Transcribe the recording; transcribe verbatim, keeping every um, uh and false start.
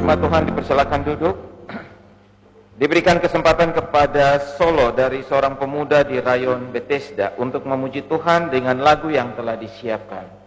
Jemaat Tuhan dipersilakan duduk. Diberikan kesempatan kepada solo dari seorang pemuda di rayon Bethesda untuk memuji Tuhan dengan lagu yang telah disiapkan.